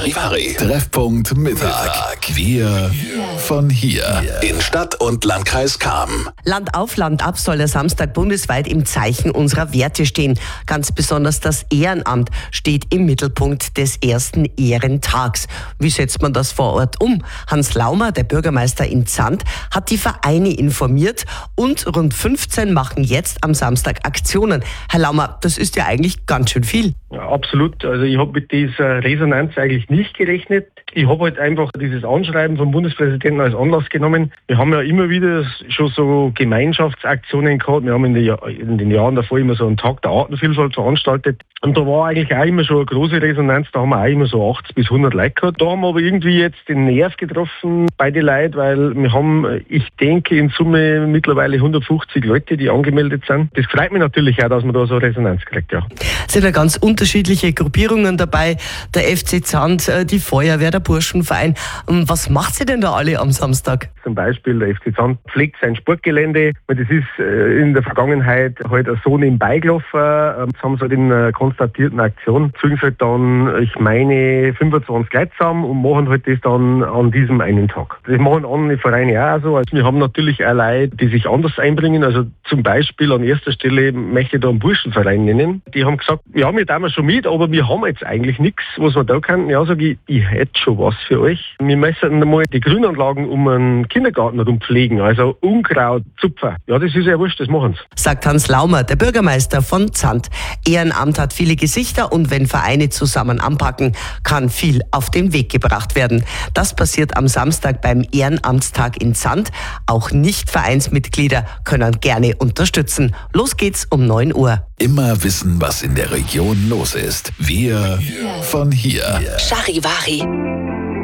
Charivari. Treffpunkt Mittag. Wir von hier. In Stadt und Landkreis Cham. Land auf, Land ab soll der Samstag bundesweit im Zeichen unserer Werte stehen. Ganz besonders das Ehrenamt steht im Mittelpunkt des ersten Ehrentags. Wie setzt man das vor Ort um? Hans Laumer, der Bürgermeister in Zand, hat die Vereine informiert und rund 15 machen jetzt am Samstag Aktionen. Herr Laumer, das ist ja eigentlich ganz schön viel. Ja, absolut. Also ich habe mit dieser Resonanz eigentlich nicht gerechnet. Ich habe halt einfach dieses Anschreiben vom Bundespräsidenten als Anlass genommen. Wir haben ja immer wieder schon so Gemeinschaftsaktionen gehabt. Wir haben in den Jahren davor immer so einen Tag der Artenvielfalt veranstaltet. Und da war eigentlich auch immer schon eine große Resonanz. Da haben wir auch immer so 80 bis 100 Leute gehabt. Da haben wir aber irgendwie jetzt den Nerv getroffen bei den Leuten, weil wir haben, ich denke, in Summe mittlerweile 150 Leute, die angemeldet sind. Das freut mich natürlich auch, dass man da so Resonanz kriegt, ja. Es sind ja ganz unterschiedliche Gruppierungen dabei. Der FC Zand, die Feuerwehr, der Burschenverein. Was macht sie denn da alle am Samstag? Zum Beispiel der FC Zand pflegt sein Sportgelände. Das ist in der Vergangenheit halt so nebenbei gelaufen. Das haben sie halt in einer konstatierten Aktion. Fügen sie halt dann, ich meine, 25 Leute zusammen und machen halt das dann an diesem einen Tag. Das machen andere Vereine auch so. Also wir haben natürlich auch Leute, die sich anders einbringen. Also zum Beispiel an erster Stelle möchte ich da einen Burschenverein nennen. Die haben gesagt, ja, wir tun schon mit, aber wir haben jetzt eigentlich nichts, was wir da können. Ja, sage ich hätte schon was für euch. Wir müssen einmal die Grünanlagen um einen Kindergarten herum pflegen, also Unkraut, Zupfer. Ja, das ist ja wurscht, das machen sie. Sagt Hans Laumer, der Bürgermeister von Zand. Ehrenamt hat viele Gesichter und wenn Vereine zusammen anpacken, kann viel auf den Weg gebracht werden. Das passiert am Samstag beim Ehrenamtstag in Zand. Auch Nicht-Vereinsmitglieder können gerne unterstützen. Los geht's um 9 Uhr. Immer wissen, was in der Region los ist. Wir von hier. Charivari.